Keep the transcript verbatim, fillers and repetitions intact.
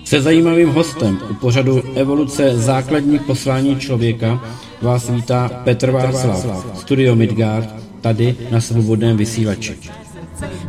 Se zajímavým hostem u pořadu Evoluce základní poslání člověka vás vítá Petr Václav, Studio Midgard, tady na Svobodném vysílači.